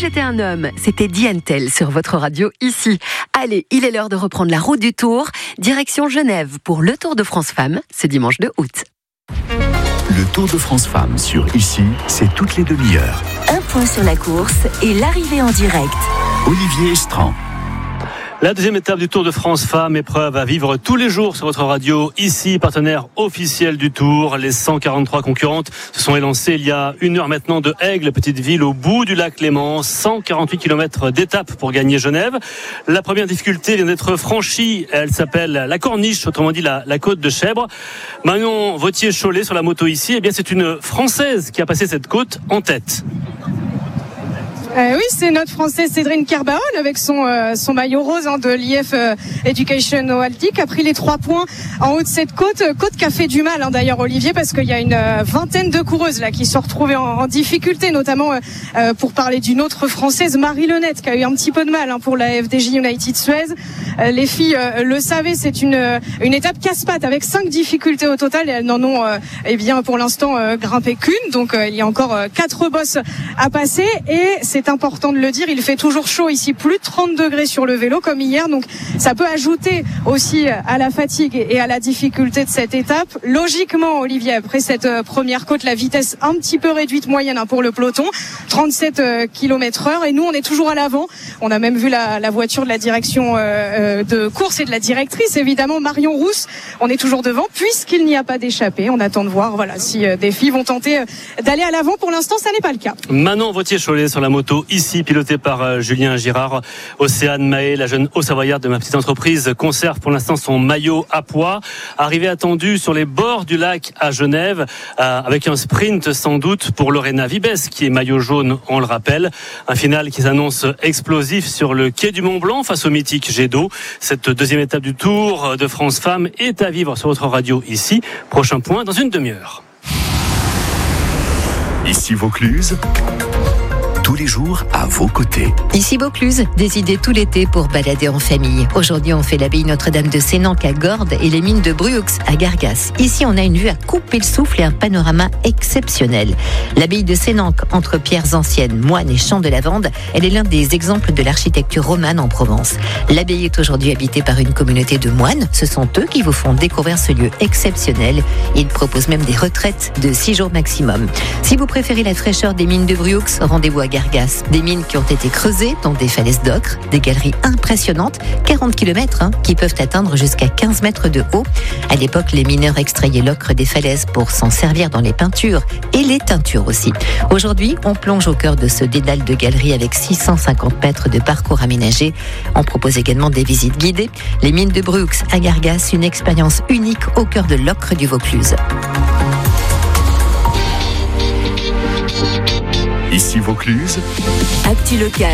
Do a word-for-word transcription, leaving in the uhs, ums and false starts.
j'étais un homme, c'était Dientel sur votre radio ici. Allez, il est l'heure de reprendre la route du Tour, direction Genève pour le Tour de France Femmes, ce dimanche deux août. Le Tour de France Femmes sur ici, c'est toutes les demi-heures. Un point sur la course et l'arrivée en direct. Olivier Estran. La deuxième étape du Tour de France Femmes, épreuve à vivre tous les jours sur votre radio. Ici, partenaire officiel du Tour. Les cent quarante-trois concurrentes se sont élancées il y a une heure maintenant de Aigle, petite ville au bout du lac Léman. cent quarante-huit kilomètres d'étape pour gagner Genève. La première difficulté vient d'être franchie. Elle s'appelle la Corniche, autrement dit la, la côte de Chèvre. Marion Vautier-Cholet sur la moto ici. Eh bien, c'est une Française qui a passé cette côte en tête. Euh, oui, c'est notre Française Cédrine Kerbaol avec son euh, son maillot rose hein, de l'I F euh, Education Oalti qui a pris les trois points en haut de cette côte. Côte qui a fait du mal hein, d'ailleurs Olivier parce qu'il y a une euh, vingtaine de coureuses là qui se sont retrouvées en, en difficulté, notamment euh, pour parler d'une autre Française, Marie Lenette, qui a eu un petit peu de mal hein, pour la F D J United Suez. Euh, les filles euh, le savaient, c'est une une étape casse-pattes avec cinq difficultés au total et elles n'en ont euh, eh bien pour l'instant euh, grimpé qu'une. Donc euh, il y a encore euh, quatre bosses à passer et c'est important de le dire, il fait toujours chaud ici, plus de trente degrés sur le vélo comme hier, donc ça peut ajouter aussi à la fatigue et à la difficulté de cette étape. Logiquement, Olivier, après cette première côte, la vitesse un petit peu réduite moyenne hein, pour le peloton, trente-sept kilomètres heure, et nous on est toujours à l'avant. On a même vu la, la voiture de la direction euh, de course et de la directrice, évidemment Marion Rousse. On est toujours devant puisqu'il n'y a pas d'échappée. On attend de voir voilà, si euh, des filles vont tenter euh, d'aller à l'avant. Pour l'instant, ça n'est pas le cas. Manon Vautier-Cholet sur la moto ici, piloté par euh, Julien Girard. Océane Mahé, la jeune haut-savoyarde de ma petite entreprise, conserve pour l'instant son maillot à pois. Arrivée attendue sur les bords du lac à Genève, euh, avec un sprint sans doute pour Lorena Vibes, qui est maillot jaune, on le rappelle. Un final qui s'annonce explosif sur le quai du Mont-Blanc face au mythique jet d'eau. Cette deuxième étape du Tour de France Femmes est à vivre sur votre radio ici. Prochain point dans une demi-heure. Ici Vaucluse. Tous les jours à vos côtés. Ici Vaucluse, des idées tout l'été pour balader en famille. Aujourd'hui, on fait l'abbaye Notre-Dame de Sénanque à Gordes et les mines de Bruux à Gargas. Ici, on a une vue à couper le souffle et un panorama exceptionnel. L'abbaye de Sénanque, entre pierres anciennes, moines et champs de lavande, elle est l'un des exemples de l'architecture romane en Provence. L'abbaye est aujourd'hui habitée par une communauté de moines. Ce sont eux qui vous font découvrir ce lieu exceptionnel. Ils proposent même des retraites de six jours maximum. Si vous préférez la fraîcheur des mines de Bruux, rendez-vous à Gargas. Des mines qui ont été creusées dans des falaises d'ocre, des galeries impressionnantes, quarante kilomètres hein, qui peuvent atteindre jusqu'à quinze mètres de haut. À l'époque, les mineurs extrayaient l'ocre des falaises pour s'en servir dans les peintures et les teintures aussi. Aujourd'hui, on plonge au cœur de ce dédale de galeries avec six cent cinquante mètres de parcours aménagés. On propose également des visites guidées. Les mines de Bruux à Gargas, une expérience unique au cœur de l'ocre du Vaucluse. Ici Vaucluse. Actu local.